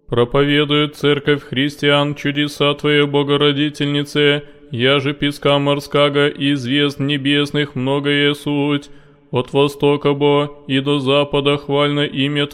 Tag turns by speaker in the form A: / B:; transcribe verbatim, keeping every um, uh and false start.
A: Проповедует церковь христиан чудеса Твоей Богородительнице, яже песка морского и звезд небесных многое суть. От востока бо и до запада хвально имя